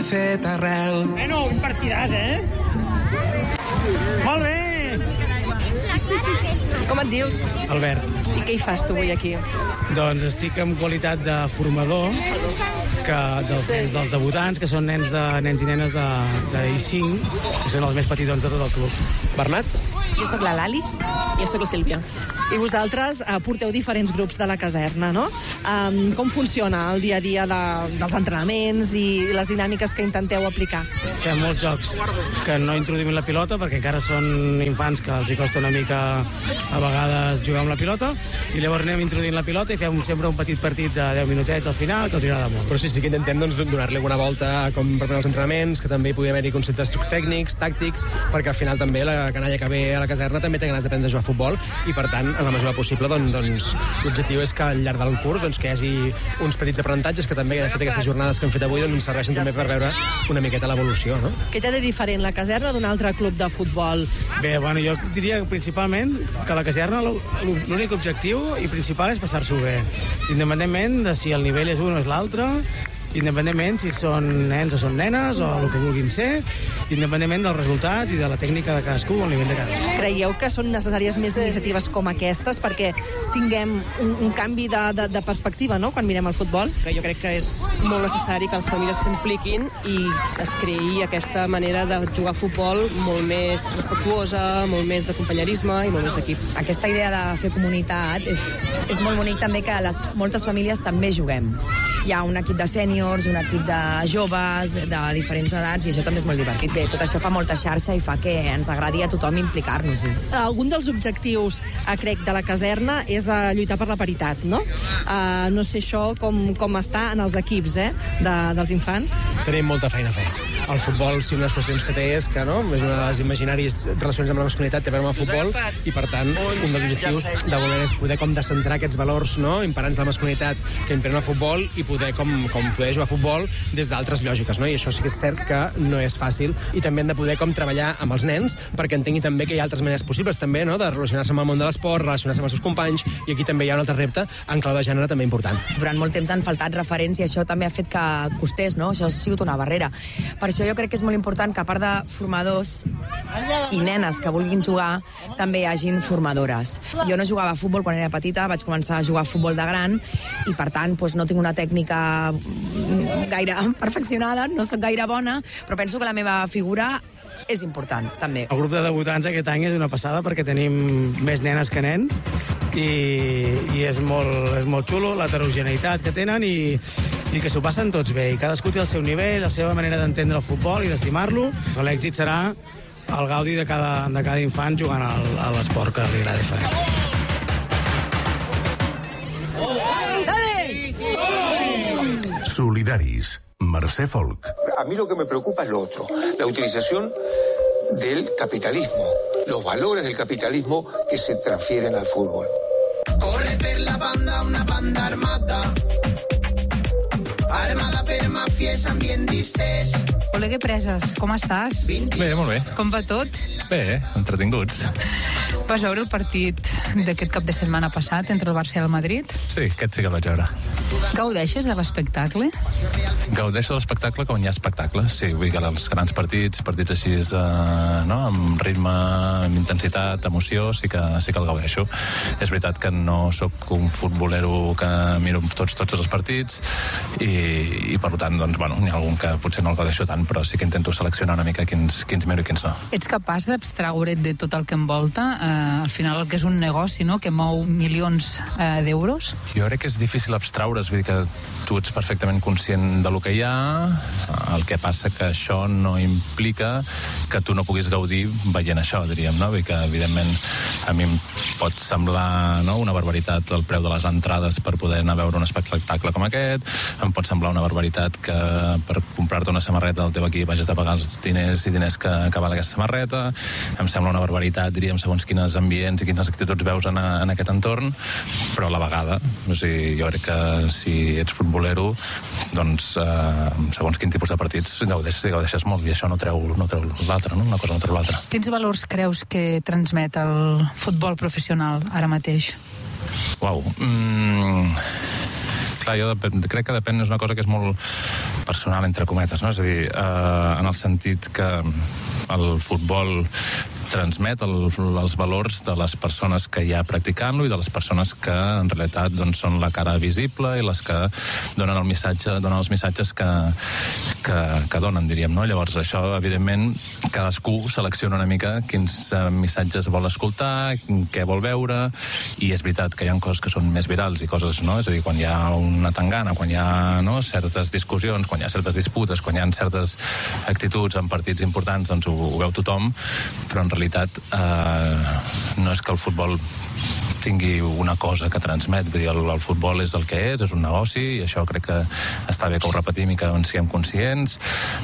fet arrel. Bueno, un partidàs, Molt bé! Com et dius? Albert. I què hi fas tu avui aquí? Doncs estic en qualitat de formador dels debutants, que són nens i nenes d'I5, que són els més petitons de tot el club. Bernat? Jo sóc la Lali. Jo sóc la Sílvia. I vosaltres porteu diferents grups de la caserna, no? Com funciona el dia a dia dels entrenaments i les dinàmiques que intenteu aplicar? Fem molts jocs que no introduïm la pilota perquè encara són infants que els hi costa una mica a vegades jugar amb la pilota, i llavors anem introduint la pilota i fem sempre un petit partit de 10 minutets al final que els agrada molt. Però sí que intentem donar-li una volta com per els entrenaments, que també hi pugui haver-hi conceptes tècnics, tàctics, perquè al final també la canalla que ve a la caserna també té ganes d'aprendre a jugar a futbol, i per tant, en la mesura possible, l'objectiu és que al llarg del curs que hi hagi uns petits aprenentatges que també, de fet, aquestes jornades que hem fet avui serveixen també per veure una miqueta l'evolució, no? Què té de diferent la caserna d'un altre club de futbol? Bé, bueno, jo diria principalment que la caserna l'únic objectiu i principal és passar-s'ho bé, independentment de si el nivell és un o és l'altre, independentment si són nens o són nenes o el que vulguin ser, independentment dels resultats i de la tècnica de cadascú o el nivell de cadascú. Creieu que són necessàries més iniciatives com aquestes perquè tinguem un canvi de perspectiva, no?, quan mirem el futbol? Jo crec que és molt necessari que les famílies s'impliquin i es creï aquesta manera de jugar a futbol molt més respectuosa, molt més de companyerisme i molt més d'equip. Aquesta idea de fer comunitat és molt bonic també que moltes famílies també juguem. Hi ha un equip de sèniors, un equip de joves, de diferents edats, i això també és molt divertit. Bé, tot això fa molta xarxa i fa que ens agradi a tothom implicar-nos-hi. Algun dels objectius, crec, de la caserna és lluitar per la paritat, no? No sé això com està en els equips, dels infants. Tenim molta feina a fer. El futbol, si una de les qüestions que té és que, no?, és una de les imaginaris relacions amb la masculinitat té a veure amb el futbol, i per tant, un dels objectius de voler és poder com descentrar aquests valors, no?, imperants de la masculinitat que imperen el futbol i poder com poder jugar a futbol des d'altres lògiques, no? I això sí que és cert que no és fàcil, i també hem de poder com treballar amb els nens perquè entenguin també que hi ha altres maneres possibles també, no?, de relacionar-se amb el món de l'esport, relacionar-se amb els seus companys, i aquí també hi ha un altre repte en clau de gènere també important. Durant molt temps han faltat referents i això també ha fet que costés, no? Això ha sigut una barrera. Per això jo crec que és molt important que a part de formadors i nenes que vulguin jugar, també hi hagin formadores. Jo no jugava a futbol quan era petita, vaig començar a jugar a futbol de gran, i per tant no tinc una tècnica gaire perfeccionada, no sóc gaire bona, però penso que la meva figura és important, també. El grup de debutants aquest any és una passada perquè tenim més nenes que nens, i és molt xulo l'heterogeneïtat que tenen i que s'ho passen tots bé, i cadascú té el seu nivell, la seva manera d'entendre el futbol i d'estimar-lo. L'èxit serà el gaudi de cada infant jugant a l'esport que li agrada fer. Solidaris, Mercè Folk. A mí lo que me preocupa es lo otro, la utilización del capitalismo, los valores del capitalismo que se transfieren al fútbol. Corre per la banda una banda armada per màfies ambientistes. Oleguer Preses, com estàs? Bé, molt bé. Com va tot? Bé, entretinguts. Vas veure el partit d'aquest cap de setmana passat entre el Barça i el Madrid? Sí, aquest sí que el vaig veure. Gaudeixes de l'espectacle? Gaudeixo de l'espectacle quan hi ha espectacle. Sí, vull que els grans partits així, no?, amb ritme, amb intensitat, emoció, sí que el gaudeixo. És veritat que no sóc un futbolero que miro tots els partits, i per tant, doncs, bueno, n'hi ha algun que potser no el gaudeixo tant, però sí que intento seleccionar una mica quins miro i quins no. Ets capaç d'abstraure't de tot el que envolta? Al final el que és un negoci, no?, que mou milions d'euros? Jo crec que és difícil abstraure's, vull dir que tu ets perfectament conscient de lo que hi ha, el que passa que això no implica que tu no puguis gaudir veient això, diríem, no? Vull dir que, evidentment, a mi em pot semblar, no?, una barbaritat el preu de les entrades per poder anar a veure un espectacle com aquest, em pot semblar una barbaritat que per comprar-te una samarreta del teu equip hagis de pagar els diners que val aquesta samarreta, em sembla una barbaritat, diríem, segons quines ambients i quines actituds veus en aquest entorn, però a la vegada, o sigui, jo crec que si ets futbolero, doncs segons quin tipus de partits gaudeixes molt, i això no treu l'altre, no? Una cosa no treu l'altra. Quins valors creus que transmet el futbol professional ara mateix? Uau, clar, jo crec que depèn, és una cosa que és molt personal, entre cometes, no? És a dir, en el sentit que el futbol transmet els valors de les persones que hi ha practicant-lo i de les persones que en realitat doncs, són la cara visible i les que donen els missatges que donen, diríem, no? Llavors això, evidentment, cadascú selecciona una mica quins missatges vol escoltar, què vol veure, i és veritat que hi ha coses que són més virals i coses, no? És a dir, quan hi ha una tangana, quan hi ha certes discussions, quan hi ha certes disputes, quan hi ha certes actituds en partits importants, doncs ho veu tothom, però en realitat no és que el futbol tingui una cosa que transmet, vull dir, el futbol és el que és un negoci, i això crec que està bé que ho repetim i que en siguem conscients.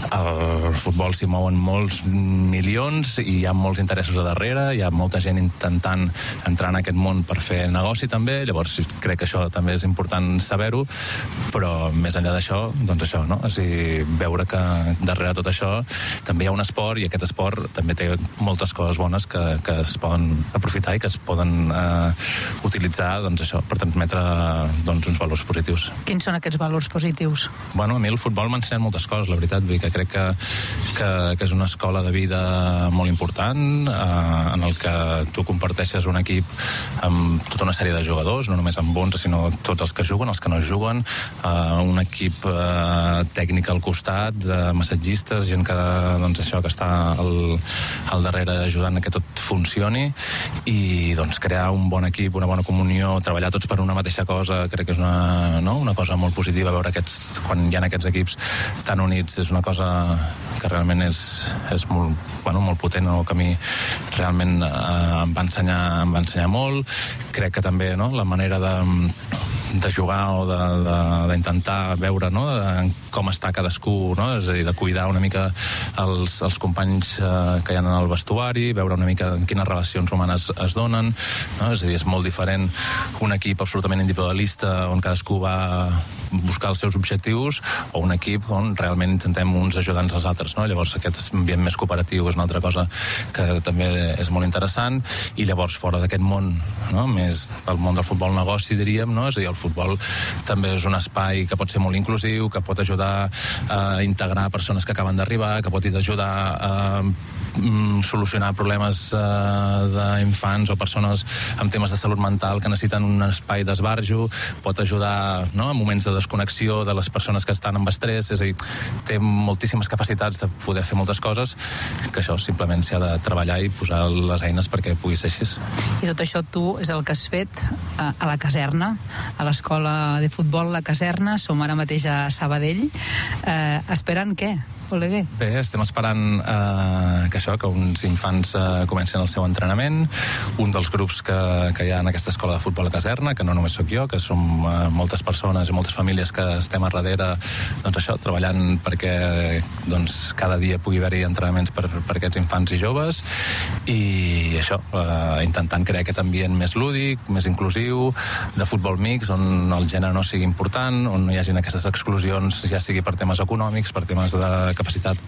El futbol s'hi mouen molts milions i hi ha molts interessos a darrere, hi ha molta gent intentant entrar en aquest món per fer negoci també, llavors crec que això també és important saber-ho, però més enllà d'això, doncs això, no? És a dir, veure que darrere tot això també hi ha un esport, i aquest esport també té moltes coses bones que es poden aprofitar i que es poden utilitzar, doncs això, per transmetre doncs, uns valors positius. Quins són aquests valors positius? Bueno, a mi el futbol m'ha ensenyat moltes coses, la veritat, vull dir que crec que és una escola de vida molt important, en el que tu comparteixes un equip amb tota una sèrie de jugadors, no només amb 11, sinó tots els que juguen, els que no juguen, un equip tècnic al costat, de massatgistes, gent que, doncs, això, que està al darrere ajudant a que tot funcioni, i doncs crear un bon equip, una bona comunió, treballar tots per una mateixa cosa, crec que és una cosa molt positiva. Veure quan hi ha aquests equips tan units és una cosa que realment és molt potent, que a mi realment em va ensenyar molt. Crec que també la manera de jugar o d'intentar veure com està cadascú, és a dir, de cuidar una mica els companys que hi ha en el vestuari, veure una mica quines relacions humanes es donen, és a dir, és molt diferent un equip absolutament individualista on cadascú va buscar els seus objectius, o un equip on realment intentem uns ajudants als altres, no? Llavors aquest ambient més cooperatiu és una altra cosa que també és molt interessant. I llavors fora d'aquest món, més del món del futbol negoci, diríem, és a dir, el futbol també és un espai que pot ser molt inclusiu, que pot ajudar a integrar persones que acaben d'arribar, que pot ajudar a solucionar problemes d'infants o persones amb temes de salut mental que necessiten un espai d'esbarjo, pot ajudar a moments de desconnexió de les persones que estan amb estrès, és a dir, té moltíssimes capacitats de poder fer moltes coses, que això simplement s'ha de treballar i posar les eines perquè pugui ser així. I tot això tu és el que has fet a la caserna, a l'escola de futbol La Caserna. Som ara mateix a Sabadell. Esperant què? Oleguer? Bé, estem esperant que uns infants comencin el seu entrenament. Un dels grups que hi ha en aquesta escola de futbol a Caserna, que no només sóc jo, que som moltes persones i moltes famílies que estem a darrere, doncs això, treballant perquè cada dia pugui haver-hi entrenaments per aquests infants i joves, i això, intentant crear aquest ambient més lúdic, més inclusiu, de futbol mix, on el gènere no sigui important, on no hi hagin aquestes exclusions, ja sigui per temes econòmics, per temes de capacitat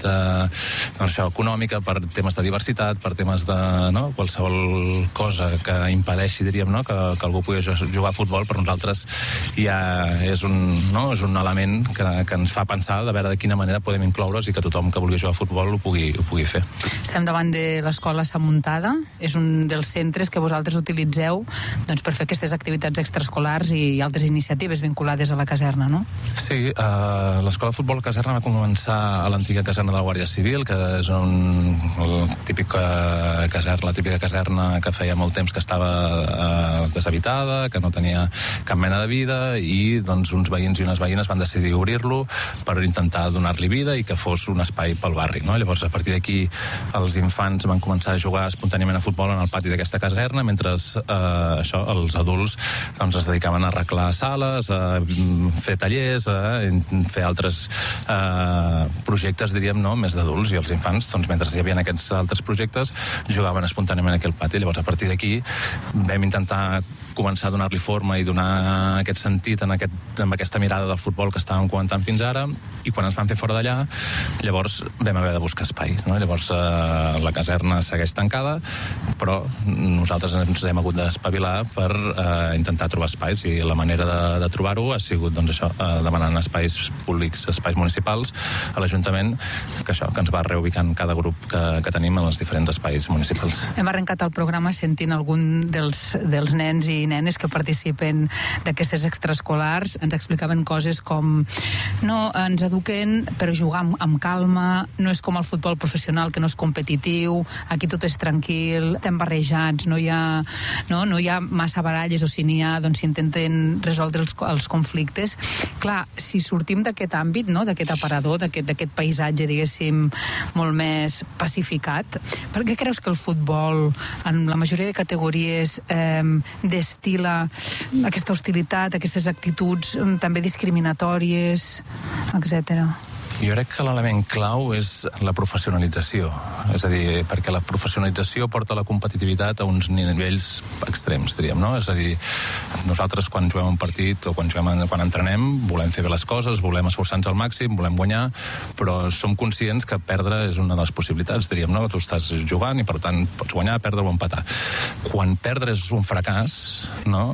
econòmica, per temes de diversitat, per temes de qualsevol cosa que impedeixi, diríem, que algú pugui jugar a futbol. Per nosaltres ja és un element que ens fa pensar de veure de quina manera podem incloure's i que tothom que vulgui jugar a futbol ho pugui fer. Estem davant de l'escola Sa Muntada, és un dels centres que vosaltres utilitzeu per fer aquestes activitats extraescolars i altres iniciatives vinculades a la caserna, no? Sí, l'escola de futbol a Caserna va començar a l'antiga caserna de la Guàrdia Civil, que és la típica caserna que feia molt temps que estava deshabitada, que no tenia cap mena de vida, i doncs uns veïns i unes veïnes van decidir obrir-lo per intentar donar-li vida i que fos un espai pel barri, no? Llavors, a partir d'aquí, els infants van començar a jugar espontàniament a futbol en el pati d'aquesta caserna, mentre els adults es dedicaven a arreglar sales, a fer tallers, a fer altres projectes, diríem, més d'adults, i els infants, mentre hi havia aquests altres projectes, jugaven espontàniament aquí al pati. Llavors, a partir d'aquí, vam intentar començar a donar-li forma i donar aquest sentit amb aquesta mirada del futbol que estàvem comentant fins ara, i quan ens van fer fora d'allà, llavors vam haver de buscar espai, no? Llavors la caserna segueix tancada, però nosaltres ens hem hagut d'espavilar per intentar trobar espais, i la manera de trobar-ho ha sigut doncs això, demanant espais públics, espais municipals a l'Ajuntament, que ens va reubicant cada grup que tenim en els diferents espais municipals. Hem arrencat el programa sentint algun dels nens i nenes que participen d'aquestes extraescolars. Ens explicaven coses com no, ens eduquen per jugar amb calma, no és com el futbol professional, que no és competitiu, aquí tot és tranquil, estem barrejats, no hi ha massa baralles, o si n'hi ha, doncs s'intenten resoldre els conflictes. Clar, si sortim d'aquest àmbit, no? D'aquest aparador, d'aquest paisatge, diguéssim, molt més pacificat, per què creus que el futbol, en la majoria de categories, destila aquesta hostilitat, aquestes actituds també discriminatòries, etc.? Jo crec que l'element clau és la professionalització. És a dir, perquè la professionalització porta la competitivitat a uns nivells extrems, diríem, no? És a dir, nosaltres quan juguem un partit o quan entrenem volem fer bé les coses, volem esforçar-nos al màxim, volem guanyar, però som conscients que perdre és una de les possibilitats, diríem, no? Tu estàs jugant i per tant pots guanyar, perdre o empatar. Quan perdre és un fracàs, no?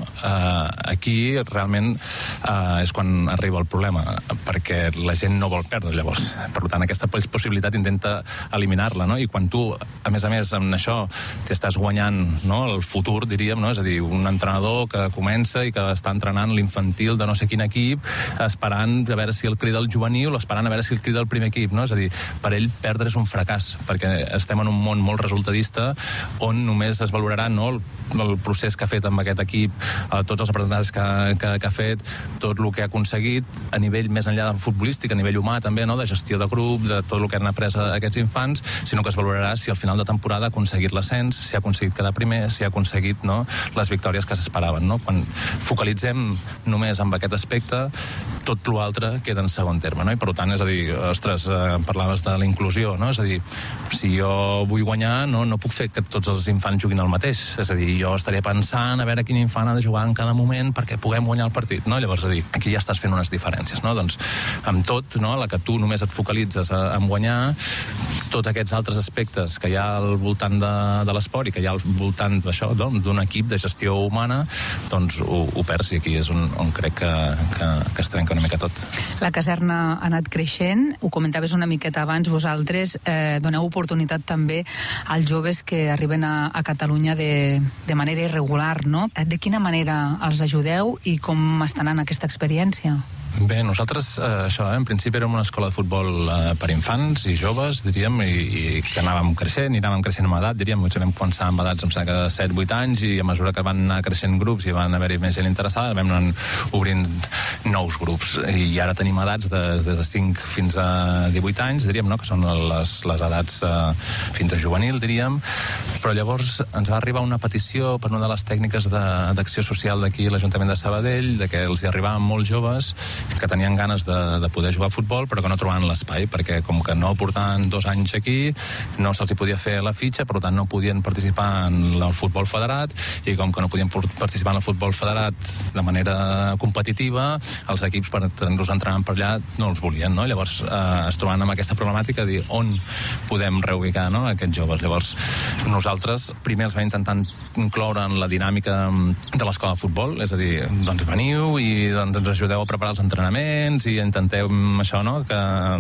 Aquí realment és quan arriba el problema, perquè la gent no vol perdre, llavors. Per tant, aquesta possibilitat intenta eliminar-la, no? I quan tu, a més, amb això t'estàs guanyant, no, el futur, diríem, no? És a dir, un entrenador que comença i que està entrenant l'infantil de no sé quin equip, esperant a veure si el crida el juvenil o esperant a veure si el crida el primer equip, no? És a dir, per ell perdre és un fracàs, perquè estem en un món molt resultadista on només es valorarà, no, el procés que ha fet amb aquest equip, tots els aprenentatges que ha fet, tot el que ha aconseguit a nivell més enllà del futbolístic, a nivell humà també, no? De gestió de grup, de tot el que han après aquests infants, sinó que es valorarà si al final de temporada ha aconseguit l'ascens, si ha aconseguit quedar primer, si ha aconseguit, no, les victòries que s'esperaven, no? Quan focalitzem només amb aquest aspecte, tot l'altre queda en segon terme, no? I per tant, és a dir, ostres, parlaves de la inclusió, no? És a dir, si jo vull guanyar, no puc fer que tots els infants juguin el mateix, és a dir, jo estaré pensant a veure quin infant ha de jugar en cada moment perquè puguem guanyar el partit, no? Llavors, és a dir, aquí ja estàs fent unes diferències, no? Doncs, amb tot, no, la que tu només et focalitzes en guanyar, tots aquests altres aspectes que hi ha al voltant de l'esport i que hi ha al voltant d'això, d'un equip de gestió humana, doncs ho perds, i aquí és on crec que es trenca una mica tot. La caserna ha anat creixent, ho comentaves una miqueta abans, vosaltres doneu oportunitat també als joves que arriben a Catalunya de manera irregular, no? De quina manera els ajudeu i com estan en aquesta experiència? Bé, nosaltres, en principi érem una escola de futbol per infants i joves, diríem, i que anàvem creixent amb edat, diríem, vam començar amb edats, em sembla que de 7-8 anys, i a mesura que van anar creixent grups i van haver-hi més gent interessada, vam anar obrint nous grups, i ara tenim edats des de 5 fins a 18 anys, diríem, no?, que són les edats fins a juvenil, diríem, però llavors ens va arribar una petició per una de les tècniques d'acció social d'aquí, l'Ajuntament de Sabadell, de que els hi arribaven molts joves que tenien ganes de poder jugar a futbol, però que no trobaven l'espai, perquè com que no portaven 2 anys aquí, no se'ls hi podia fer la fitxa, per tant no podien participar en el futbol federat, i com que no podien participar en el futbol federat de manera competitiva, els equips per tenir-los entrenant per allà no els volien, no? Llavors es trobaven amb aquesta problemàtica de dir on podem reubicar, no, aquests joves. Llavors nosaltres primer els vam intentar incloure en la dinàmica de l'escola de futbol, és a dir, doncs veniu i doncs ens ajudeu a preparar els entrenaments i intentem això, no?, que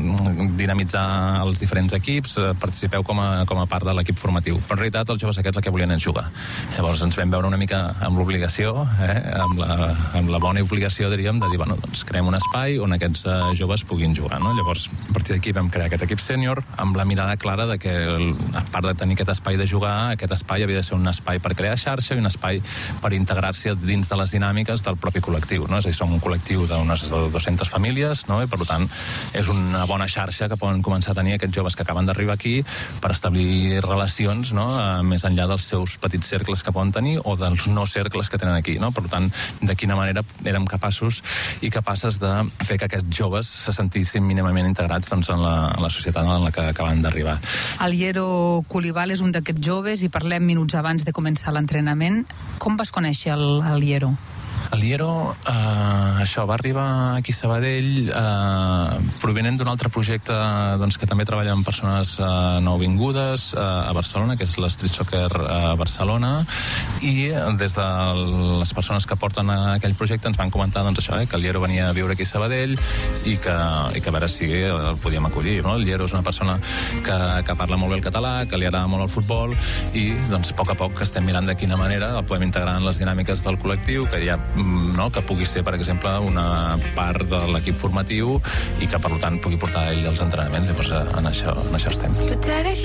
dinamitzar els diferents equips, participeu com a part de l'equip formatiu. Però en realitat els joves aquests el que volien és jugar. Llavors ens vam veure una mica amb l'obligació, amb la bona obligació, diríem, de dir, bueno, doncs creem un espai on aquests joves puguin jugar, no? Llavors, a partir d'aquí vam crear aquest equip sènior amb la mirada clara de que, a part de tenir aquest espai de jugar, aquest espai havia de ser un espai per crear xarxa i un espai per integrar-se dins de les dinàmiques del propi col·lectiu, no? És a dir, som un col·lectiu d'unes 200 famílies, no? I per tant és una bona xarxa que poden començar a tenir aquests joves que acaben d'arribar aquí per establir relacions, no? Més enllà dels seus petits cercles que poden tenir o dels no cercles que tenen aquí, no? Per tant, de quina manera érem capaços i capaces de fer que aquests joves se sentissin mínimament integrats doncs, en la societat en la que acaben d'arribar. El Llero Coulibaly és un d'aquests joves i parlem minuts abans de començar l'entrenament. Com vas conèixer el Llero? El Llero, això, va arribar aquí a Sabadell provenent d'un altre projecte doncs, que també treballa amb persones nouvingudes a Barcelona, que és l'Street Soccer Barcelona, i des de les persones que porten aquell projecte ens van comentar doncs, això, que el Llero venia a viure aquí a Sabadell i que a veure si el podíem acollir. No? El Llero és una persona que parla molt bé el català, que li agrada molt el futbol i doncs, a poc estem mirant de quina manera el podem integrar en les dinàmiques del col·lectiu, que ja que pugui ser, per exemple, una part de l'equip formatiu i que, per tant, pugui portar ell els entrenaments. Llavors, en això estem.